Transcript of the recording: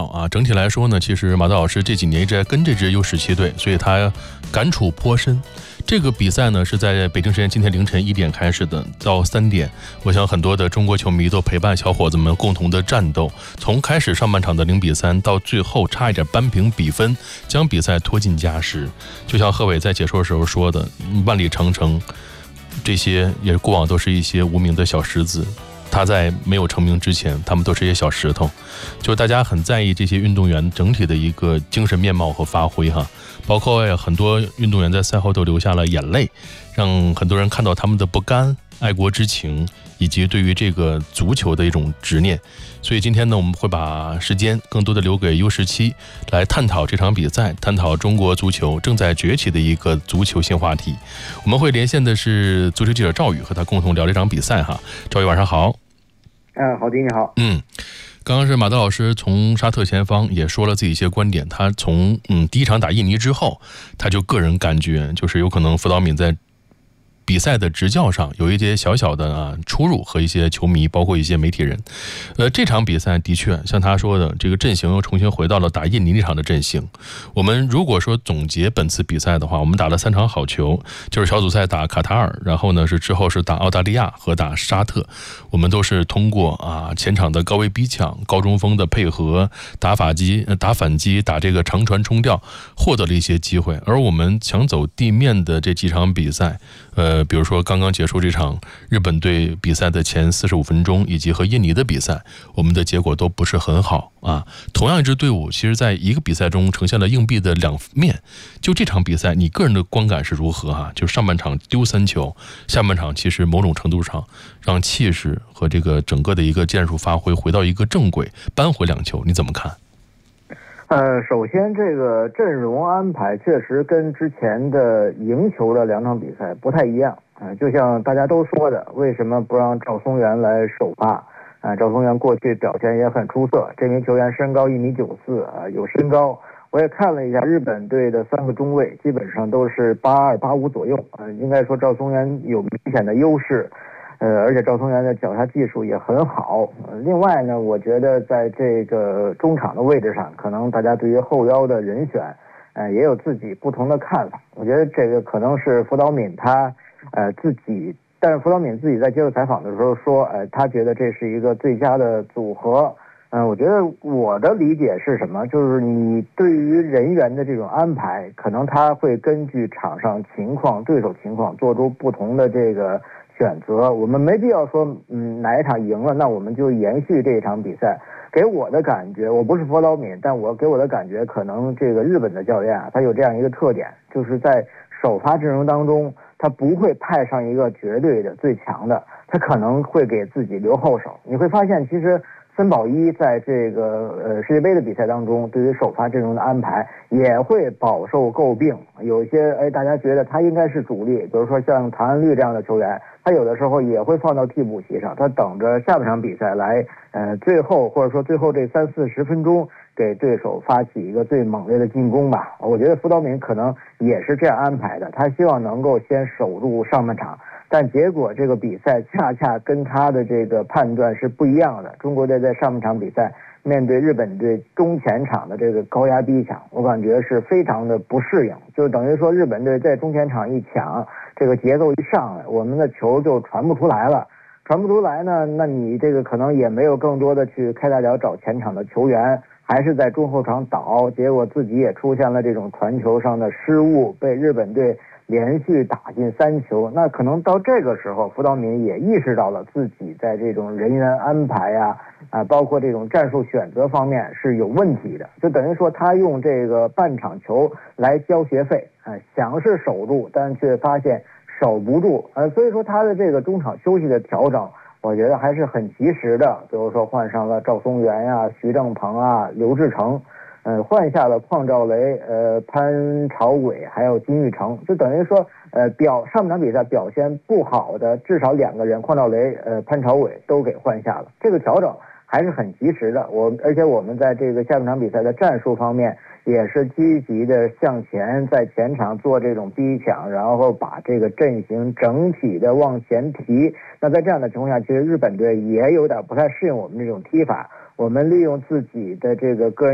啊。整体来说呢，其实马德老师这几年一直在跟这支 U17队，所以他感触颇深。这个比赛呢是在北京时间今天凌晨1点开始的，到3点，我想很多的中国球迷都陪伴小伙子们共同的战斗，从开始上半场的0-3到最后差一点扳平比分，将比赛拖进加时。就像贺炜在解说的时候说的，万里长城，这些也过往都是一些无名的小石子。他在没有成名之前，他们都是一些小石头，就大家很在意这些运动员整体的一个精神面貌和发挥哈，包括很多运动员在赛后都流下了眼泪，让很多人看到他们的不甘、爱国之情，以及对于这个足球的一种执念。所以今天呢，我们会把时间更多的留给 U17 来探讨这场比赛，探讨中国足球正在崛起的一个足球新话题。我们会连线的是足球记者赵宇，和他共同聊这场比赛哈。赵宇晚上好。 郝迪你好。 刚刚是马德老师从沙特前锋也说了自己一些观点，他从第一场打印尼之后，他就个人感觉就是有可能辅导敏在比赛的执教上有一些小小的出入，和一些球迷包括一些媒体人。这场比赛的确像他说的，这个阵型又重新回到了打印尼那场的阵型。我们如果说总结本次比赛的话，我们打了3场好球，就是小组赛打卡塔尔，然后呢之后是打澳大利亚和打沙特，我们都是通过前场的高位逼抢、高中锋的配合、打反击、打这个长传冲吊，获得了一些机会。而我们抢走地面的这几场比赛，比如说刚刚结束这场日本队比赛的前45分钟，以及和印尼的比赛，我们的结果都不是很好啊。同样一支队伍，其实在一个比赛中呈现了硬币的两面。就这场比赛，你个人的观感是如何啊？就上半场丢3球，下半场其实某种程度上让气势和这个整个的一个战术发挥回到一个正轨，扳回2球，你怎么看？ 首先这个阵容安排确实跟之前的赢球的2场比赛不太一样就像大家都说的，为什么不让赵松元来首发赵松元过去表现也很出色，这名球员身高1.94米有身高。我也看了一下日本队的3个中卫，基本上都是82、85左右应该说赵松元有明显的优势。而且赵松元的脚下技术也很好。另外呢，我觉得在这个中场的位置上，可能大家对于后腰的人选，也有自己不同的看法。我觉得这个可能是辅导敏他自己，但是辅导敏自己在接受采访的时候说，他觉得这是一个最佳的组合。我觉得我的理解是什么？就是你对于人员的这种安排，可能他会根据场上情况、对手情况做出不同的这个选择。我们没必要说哪一场赢了，那我们就延续这一场比赛。给我的感觉，我不是辅导敏，但给我的感觉，可能这个日本的教练他有这样一个特点，就是在首发阵容当中，他不会派上一个绝对的最强的，他可能会给自己留后手。你会发现其实森保一在这个世界杯的比赛当中，对于首发阵容的安排也会饱受诟病。有些大家觉得他应该是主力，比如说像唐安绿这样的球员，他有的时候也会放到替补席上，他等着下半场比赛来最后或者说最后这30-40分钟给对手发起一个最猛烈的进攻吧。我觉得辅导敏可能也是这样安排的，他希望能够先守住上半场。但结果这个比赛恰恰跟他的这个判断是不一样的。中国队在上半场比赛面对日本队中前场的这个高压逼抢，我感觉是非常的不适应，就等于说日本队在中前场一抢，这个节奏一上来，我们的球就传不出来了。传不出来呢，那你这个可能也没有更多的去开大脚找前场的球员，还是在中后场倒，结果自己也出现了这种传球上的失误，被日本队连续打进3球。那可能到这个时候，辅导敏也意识到了自己在这种人员安排包括这种战术选择方面是有问题的，就等于说他用这个半场球来交学费想是守住，但却发现守不住所以说他的这个中场休息的调整，我觉得还是很及时的。比如说换上了赵松元徐正鹏刘志成换下了邝兆雷潘朝伟还有金玉成，就等于说上半场比赛表现不好的至少2个人，邝兆雷潘朝伟都给换下了，这个调整还是很及时的。而且我们在这个下半场比赛的战术方面也是积极的向前，在前场做这种逼抢，然后把这个阵型整体的往前提。那在这样的情况下，其实日本队也有点不太适应我们这种踢法。我们利用自己的这个个人